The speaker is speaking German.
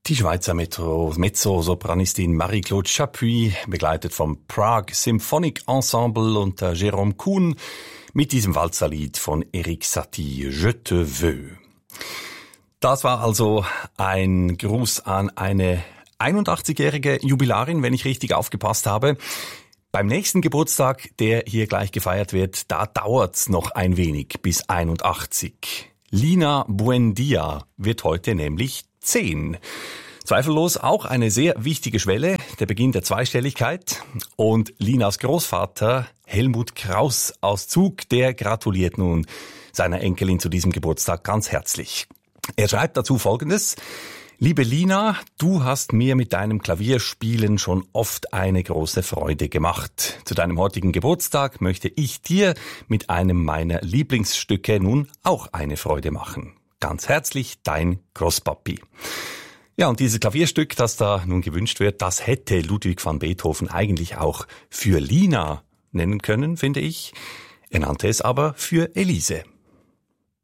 Die Schweizer Mezzosopranistin Marie-Claude Chapuis, begleitet vom Prague Symphonic Ensemble unter Jérôme Kuhn, mit diesem Walzerlied von Erik Satie, Je te veux. Das war also ein Gruß an eine 81-jährige Jubilarin, wenn ich richtig aufgepasst habe. Beim nächsten Geburtstag, der hier gleich gefeiert wird, da dauert's noch ein wenig bis 81. Lina Buendia wird heute nämlich 10. Zweifellos auch eine sehr wichtige Schwelle, der Beginn der Zweistelligkeit. Und Linas Großvater Helmut Kraus aus Zug, der gratuliert nun seiner Enkelin zu diesem Geburtstag ganz herzlich. Er schreibt dazu Folgendes: Liebe Lina, du hast mir mit deinem Klavierspielen schon oft eine große Freude gemacht. Zu deinem heutigen Geburtstag möchte ich dir mit einem meiner Lieblingsstücke nun auch eine Freude machen. Ganz herzlich, dein Großpapi. Ja, und dieses Klavierstück, das da nun gewünscht wird, das hätte Ludwig van Beethoven eigentlich auch für Lina nennen können, finde ich. Er nannte es aber für Elise.